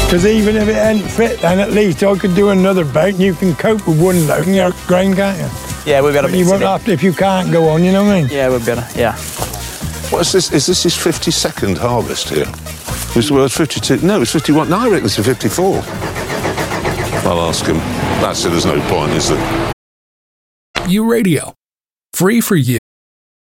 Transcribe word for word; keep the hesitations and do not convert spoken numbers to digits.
Because even if it ain't fit, then at least I could do another boat and you can cope with one load in your grain, can't you? Yeah, we'll be able to You won't have to if you can't go on, you know what I mean? Yeah, we'll be able to, yeah. What is this? Is this his fifty-second harvest here? Is the word fifty-two? No, it's fifty-one. No, I reckon it's a fifty-four. I'll ask him. That's it, there's no point, is there? U Radio. Free for you.